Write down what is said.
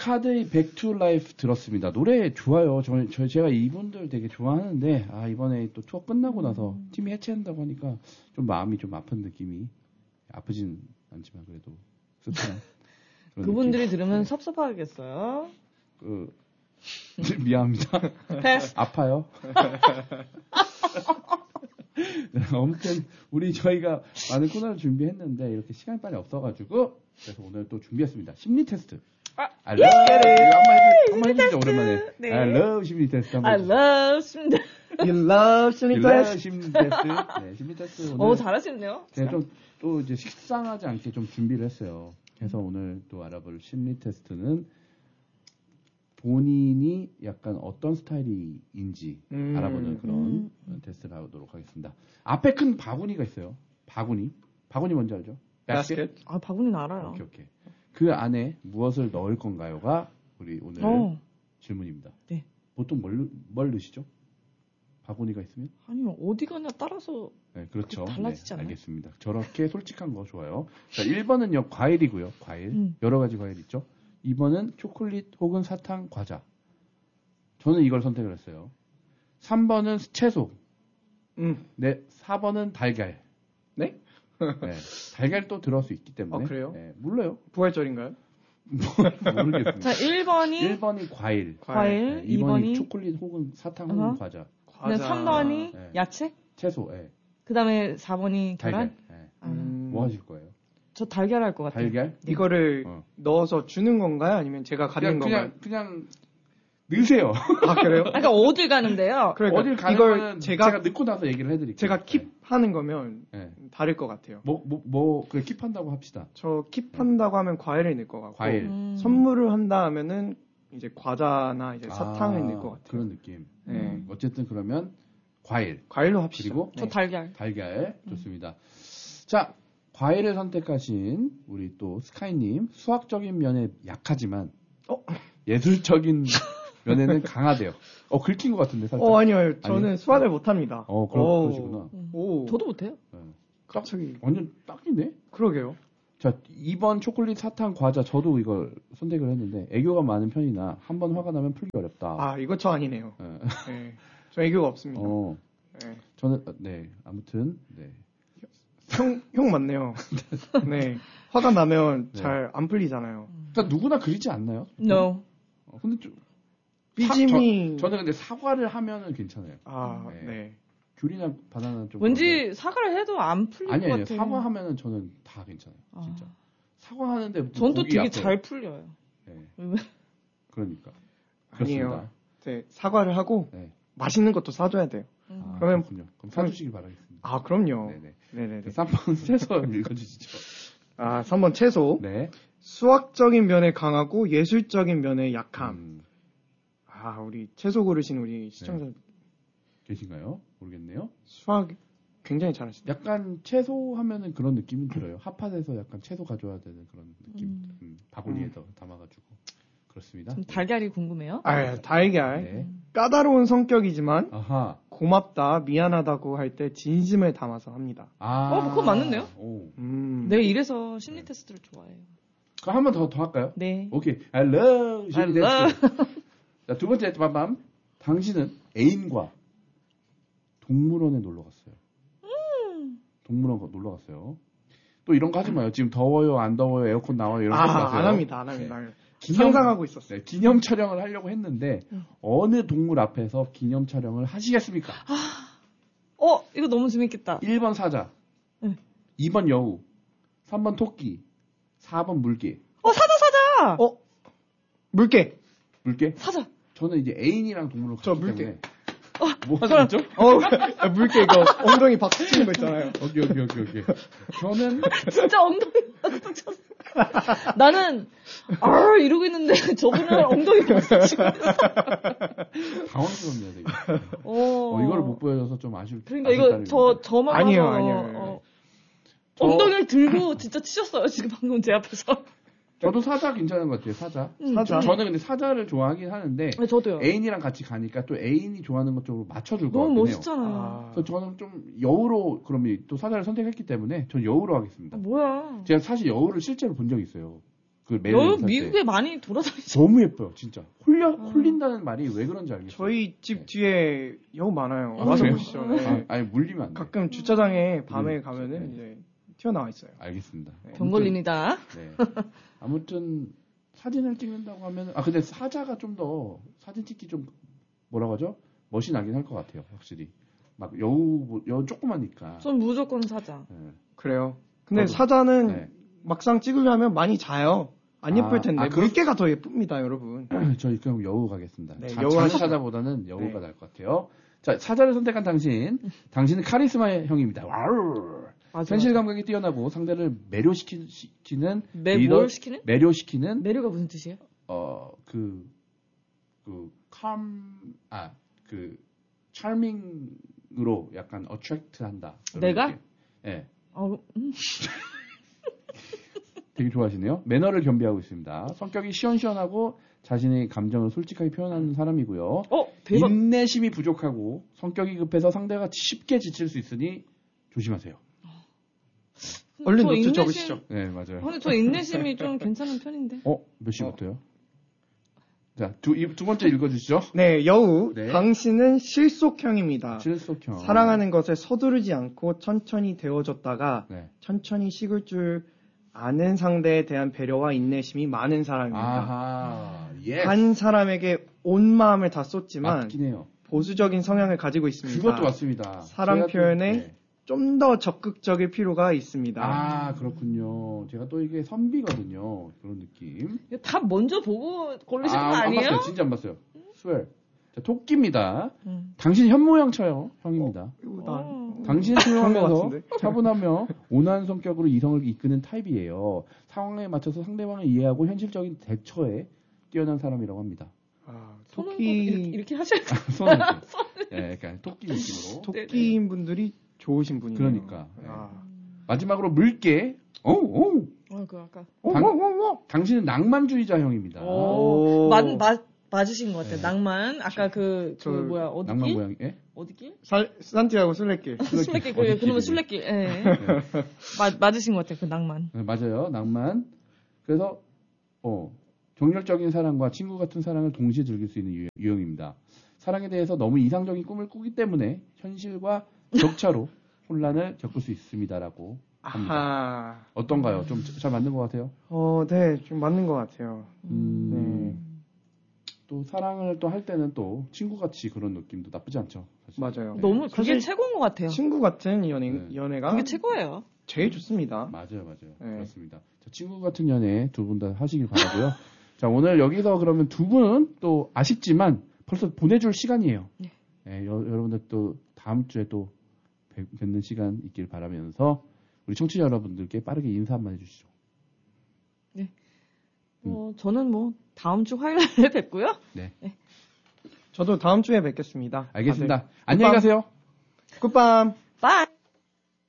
카드의 백투 라이프 들었습니다. 노래 좋아요. 제가 이분들 되게 좋아하는데 이번에 또 투어 끝나고 나서 팀이 해체한다고 하니까 좀 마음이 좀 아픈 느낌이 아프진 않지만 그래도 씁쓸한 그분들이 느낌. 들으면 네. 섭섭하겠어요. 미안합니다. 패스. 아파요. 네, 아무튼 저희가 많은 코너를 준비했는데 이렇게 시간이 빨리 없어가지고 그래서 오늘 또 준비했습니다. 심리 테스트. I love 한번 해주시죠 오랜만에. 네. I love 심리 테스트. I love 심리 테스트. You love 심리 테스트. 심리 테스트. 네, 심리 테스트 오늘. 잘하시네요. 제가 또 이제 식상하지 않게 좀 준비를 했어요. 그래서 오늘 또 알아볼 심리 테스트는 본인이 약간 어떤 스타일인지 알아보는 그런 테스트를 하도록 하겠습니다. 앞에 큰 바구니가 있어요. 바구니 뭔지 알죠? 바스켓? 바구니는 알아요. 오케이. 그 안에 무엇을 넣을 건가요가 우리 오늘 질문입니다. 네. 보통 뭘 넣으시죠? 바구니가 있으면? 아니요, 어디 가냐 따라서. 네, 그렇죠. 달라지지 않아요? 알겠습니다. 저렇게 솔직한 거 좋아요. 자, 1번은요, 과일이고요. 과일. 여러 가지 과일 있죠. 2번은 초콜릿 혹은 사탕, 과자. 저는 이걸 선택을 했어요. 3번은 채소. 네, 4번은 달걀. 네? 네, 달걀도 들어갈 수 있기 때문에. 그래요? 네, 몰라요. 부활절인가요? 모르겠습니다. 자, 1번이 과일. 과일. 네, 2번이 2번이 초콜릿 혹은 사탕 혹은 과자. 3번이 네. 야채. 채소. 네. 그 다음에 4번이 계란. 달걀. 네. 뭐 하실 거예요? 저 달걀 할 것 같아요. 달걀? 이거를 넣어서 주는 건가요? 아니면 제가 가리는 건가요? 그냥 넣으세요. 그래요? 그러니까 어딜 가는데요? 그러니까 어딜 가는 이걸 거는 제가 넣고 나서 얘기를 해드릴게요. 제가 킵하는 거면 네. 다를 것 같아요. 그래, 킵한다고 합시다. 저 킵한다고 하면 과일을 넣을 것 같고, 과일. 선물을 한다 하면은 이제 과자나 이제 사탕을 넣을 것 같아요. 그런 느낌. 네. 어쨌든 그러면 과일로 합시다. 그리고 저 달걀. 좋습니다. 자, 과일을 선택하신 우리 또 스카이님, 수학적인 면에 약하지만 예술적인 면에는 강하대요. 긁힌 것 같은데 살짝. 아니요. 저는 수학을 못합니다. 그러시구나. 저도 못해요. 네. 갑자기. 완전 딱이네? 그러게요. 자, 2번 초콜릿, 사탕, 과자. 저도 이걸 선택을 했는데 애교가 많은 편이나 한 번 화가 나면 풀기 어렵다. 이거 저 아니네요. 네. 네. 저 애교가 없습니다. 네. 저는 아무튼 형 맞네요. 네. 화가 나면 잘 안 풀리잖아요. 그러니까 누구나 그리지 않나요? No. 근데 좀 삐짐이 저는 근데 사과를 하면은 괜찮아요. 네. 귤이나 바나나는 좀 왠지 사과를 해도 안 풀릴 것 아니에요. 같아요. 사과하면은 저는 다 괜찮아요. 진짜. 사과하는데 전 또 되게 앞에. 잘 풀려요. 네. 그러니까. 아니에요. 그렇습니다. 네, 사과를 하고 맛있는 것도 사줘야 돼요. 그럼 사주시길 바라겠습니다. 그럼요. 네네. 3번 채소 읽어주시죠. 3번 채소. 네. 수학적인 면에 강하고 예술적인 면에 약함. 우리 채소 고르신 우리 시청자 계신가요? 모르겠네요. 수학 굉장히 잘하시죠. 약간 채소 하면은 그런 느낌이 들어요. 핫팟에서 약간 채소 가져와야 되는 그런 느낌. 바구니에다 담아가지고. 그렇습니다. 달걀이 궁금해요? 달걀. 네. 까다로운 성격이지만 아하. 고맙다, 미안하다고 할 때 진심을 담아서 합니다. 그거 맞는데요? 내가 이래서 심리 테스트를 좋아해요. 그럼 한 번 더 할까요? 네. 오케이. I love 심리 테스트. 자, 두 번째 밤밤. 당신은 애인과 동물원에 놀러 갔어요. 동물원 놀러 갔어요. 또 이런 거 하지 마요. 지금 더워요, 안 더워요, 에어컨 나와요, 이런 거 하지 마세요. 안 합니다. 상상하고 있었어요. 기념 촬영을 하려고 했는데 어느 동물 앞에서 기념 촬영을 하시겠습니까? 이거 너무 재밌겠다. 1번 사자, 2번 여우, 3번 토끼, 4번 물개. 사자! 물개. 물개? 사자. 저는 이제 애인이랑 동물을 갔기 물개. 때문에 뭐 하셨죠? 물개 이거 엉덩이 박수 치는 거 있잖아요. 오케이. 저는 진짜 엉덩이 박수 쳤어. 나는 이러고 있는데 저분은 엉덩이 박수 치고 당황스럽네요, 되게. 어. 이걸 못 보여줘서 좀 아쉽. 그러니까 이거 저만 아니에요. 엉덩이를 들고 진짜 치셨어요 지금 방금 제 앞에서. 저도 사자 괜찮은 것 같아요. 사자. 사자. 저는 근데 사자를 좋아하긴 하는데 네, 저도요. 애인이랑 같이 가니까 또 애인이 좋아하는 것 쪽으로 맞춰줄 것 너무 같긴 해요. 멋있잖아요. 그래서 저는 좀 여우로 그러면 또 사자를 선택했기 때문에 전 여우로 하겠습니다. 뭐야? 제가 사실 여우를 실제로 본 적이 있어요. 그 메일 미국에 많이 돌아다니죠. 너무 예뻐요, 진짜. 홀린다는 말이 왜 그런지 알겠어요. 저희 집 뒤에 여우 많아요. 아, 와서 그래요? 보시죠. 네. 아니 물리면 안 돼. 가끔 주차장에 밤에 가면은 이제 튀어나와 있어요. 알겠습니다. 병걸린이다. 네. 아무튼 사진을 찍는다고 하면 근데 사자가 좀 더 사진 찍기 좀 뭐라고 하죠? 멋이 나긴 할 것 같아요, 확실히. 막 여우 조그마니까. 전 무조건 사자. 네. 그래요. 근데 저도. 사자는 네. 막상 찍으려면 많이 자요. 안 예쁠 텐데. 물개가 더 예쁩니다, 여러분. 저희 그럼 여우 가겠습니다. 네, 자, 여우 사자보다는 여우가 네. 나을 것 같아요. 자, 사자를 선택한 당신은 카리스마의 형입니다. 와우. 현실 감각이 뛰어나고 상대를 매료시키는 뭘 시키는? 매료시키는 매료가 무슨 뜻이에요? charming으로 약간 attract한다. 내가? 예. 네. 되게 좋아하시네요. 매너를 겸비하고 있습니다. 성격이 시원시원하고 자신의 감정을 솔직하게 표현하는 사람이고요. 대박. 인내심이 부족하고 성격이 급해서 상대가 쉽게 지칠 수 있으니 조심하세요. 얼른 노트 적으시죠. 네, 맞아요. 근데 저 인내심이 좀 괜찮은 편인데. 몇 시부터요? 자, 두 번째 읽어주시죠. 네, 여우. 네. 당신은 실속형입니다. 실속형. 사랑하는 것에 서두르지 않고 천천히 데워졌다가 네. 천천히 식을 줄 아는 상대에 대한 배려와 인내심이 많은 사람입니다. 아하, 예. 한 사람에게 온 마음을 다 쏟지만 맞긴 해요. 보수적인 성향을 가지고 있습니다. 그것도 맞습니다. 사람 표현에 네. 좀 더 적극적일 필요가 있습니다. 아, 그렇군요. 제가 또 이게 선비거든요. 그런 느낌. 다 먼저 보고 고르시는 거 안 아니에요? 봤어요. 진짜 안 봤어요. 스웰. 자, 토끼입니다. 당신 현모양처요. 형입니다. 당신은 조용하면서 차분하며 온화한 성격으로 이성을 이끄는 타입이에요. 상황에 맞춰서 상대방을 이해하고 현실적인 대처에 뛰어난 사람이라고 합니다. 토끼 이렇게 하셔야 돼요. 손을 네, 그러니까 토끼 느낌으로. 토끼인 분들이 좋으신 분이에요. 그러니까. 네. 마지막으로 물개. 당신은 낭만주의자형입니다. 맞으신 것 같아요. 네. 낭만. 아까 어디길? 낭만 모양. 예? 어디길? 산티아고 술래길. 술래길. 그러면 술래길. 예. 네. 맞으신 것 같아요. 그 낭만. 네, 맞아요. 낭만. 그래서 정열적인 사랑과 친구 같은 사랑을 동시에 즐길 수 있는 유형입니다. 사랑에 대해서 너무 이상적인 꿈을 꾸기 때문에 현실과 격차로 혼란을 겪을 수 있습니다라고 합니다. 아하. 어떤가요? 좀 잘 맞는 것 같아요? 네, 좀 맞는 것 같아요. 네. 또 사랑을 또 할 때는 또 친구같이 그런 느낌도 나쁘지 않죠. 사실. 맞아요. 네. 너무 그게 최고인 것 같아요. 친구 같은 연애가 그게 최고예요. 제일 좋습니다. 맞아요. 네. 그렇습니다. 자, 친구 같은 연애 두 분 다 하시길 바라고요. 자, 오늘 여기서 그러면 두 분 또 아쉽지만 벌써 보내줄 시간이에요. 네. 네, 여러분들 또 다음 주에 또 뵙는 시간 있길 바라면서 우리 청취자 여러분들께 빠르게 인사 한번 해주시죠. 네. 저는 다음 주 화요일에 뵙고요. 네. 저도 다음 주에 뵙겠습니다. 알겠습니다. 안녕히 가세요. 굿밤. 바이.